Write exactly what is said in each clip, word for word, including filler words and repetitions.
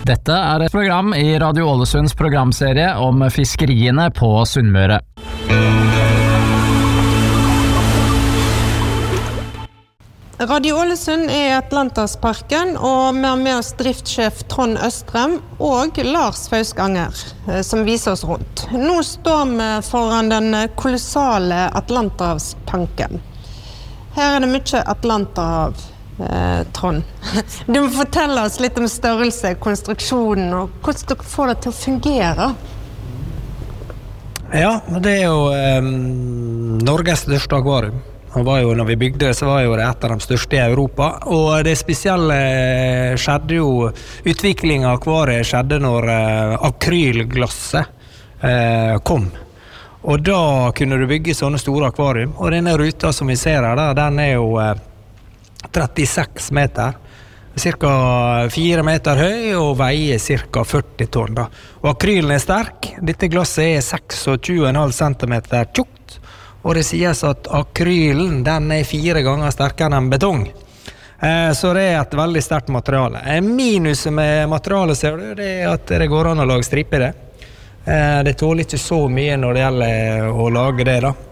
Dette er et program i Radio Ålesunds programserie om fiskeriene på Sunnmøre. Radio Ålesund er i Atlantersparken, og vi har med oss driftssjef Trond Østrem og Lars Fauskanger, som viser oss rundt. Nå står vi foran den kolossale Atlanterhavstanken. Her er det mye Atlanterhav, eh, Trond. Du må fortelle oss litt om størrelse, konstruksjonen, og hvordan dere får det til å fungere. Ja, det er jo eh, Norges største akvarium. Det var jo, når vi bygde det, så var jo det et av de største i Europa. Og det spesielle skjedde jo, utviklingen av akvariet skjedde når eh, akrylglasset eh, kom. Og da kunne du bygge sånne store akvarium. Og denne ruta som vi ser her, da, den er jo eh, trettiseks meter. Cirka fire meter høy og veier cirka førti tonn. Da. Og akrylen er sterk. Dette glasset er tjueseks komma fem centimeter tjukt. Og det sies at akrylen den er fire ganger sterkere enn betong. Eh, så det er et veldig sterkt materiale. Minuset med materialet ser du, det er at det går an å lage stripe i det. Eh, det tåler ikke så mye når det gjelder å lage det da.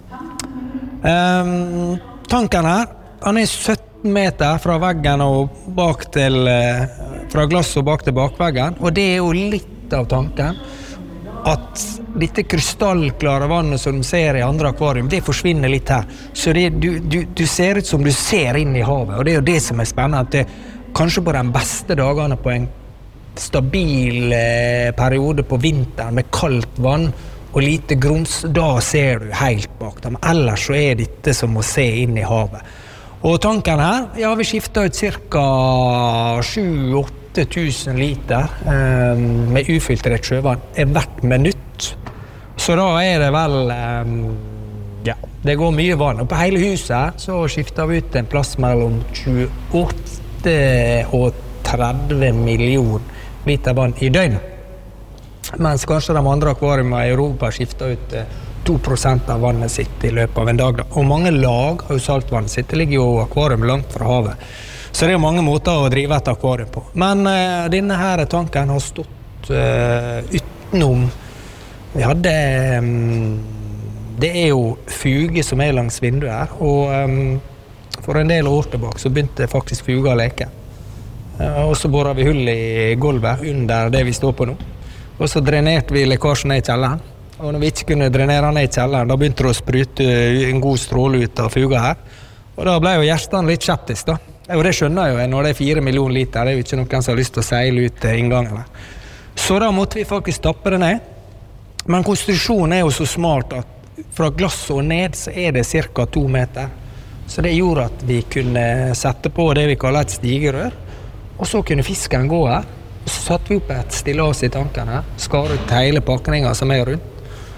Eh, tanken her, han er sytten meter fra veggen og bak til, eh, fra glass og bak til bakveggen. Og det er jo litt av tanken. At dette krystallklare vannet som du ser i andre akvarium, det forsvinner litt her. Så det, du, du, du ser ut som du ser inn i havet, og det er jo det som er spennende. At det, kanskje på de beste dagene på en stabil eh, periode på vinteren med kaldt vann og lite grums, da ser du helt bak dem. Ellers så er dette som å se inn i havet. Og tanken her, ja, vi skifter ut cirka sju åtte tusen liter eh, med ufiltrert sjøvann er hvert minutt. Så da er det vel, eh, ja, det går mye vann. Og på hele huset så skifter vi ut en plass mellom tjueåtte og tretti millioner liter vann i døgn. Mens kanskje de andre akvariumene i Europa skifter ut eh, to prosent av vannet sitt i løpet av en dag. Da. Og mange lag av saltvannet sitt, det ligger jo akvarium langt fra havet. Så det er jo mange måter å drive et akvarium på. Men uh, denne her tanken har stått uh, utenom. Vi hadde, um, det er jo fuge som er langs vinduet her, og um, for en del år tilbake så begynte faktisk fuge å leke. Uh, og så boret vi hull i gulvet under det vi står på nå. Og så drenerte vi lekkasjen ned i kjelleren. Og når vi ikke kunne drenere ned i kjelleren, da begynte det å sprute en god stråle ut av fuga her. Og da ble jo hjertene litt skeptisk da. Og det skjønner jeg jo, når det er fire millioner liter, det er jo ikke noen som har lyst til å seile ut til inngangen. Så da måtte vi faktisk tappe det ned. Men konstruksjonen er jo så smart at fra glass og ned så er det cirka to meter. Så det gjorde at vi kunne sette på det vi kaller et stigerør, og så kunne fisken gå her. Og så satte vi opp et stillas i tanken her, skar ut hele pakningen som er rundt.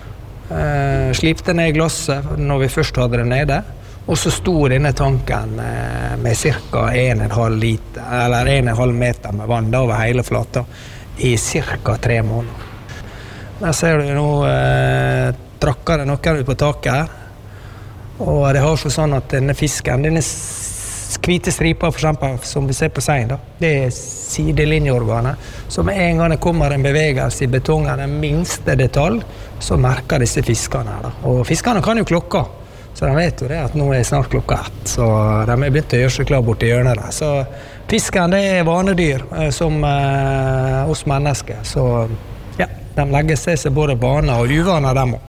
Eh, slipte ned glasset når vi først hadde det nede. Og så sto denne tanken med cirka en og en halv liter, eller en og en halv meter med vann over hele flata i cirka tre måneder. Der ser du nå, eh, trakker det noen ut på taket her. Og det har så sånn at denne fisken, denne hvite striper for eksempel, som vi ser på seien, da, det er sidelinjeorganet. Så med en gang det kommer en bevegelse i betongen, den minste detalj, så merker disse fiskene her. Da. Og fiskene kan jo klokka. Så de vet jo det at nå er snart klokka ett, så de er begynt å gjøre seg klar bort i hjørnet der. Så fisken, det er vanedyr eh, som eh, oss mennesker. Så ja, de legger seg seg både vaner og uvaner dem også.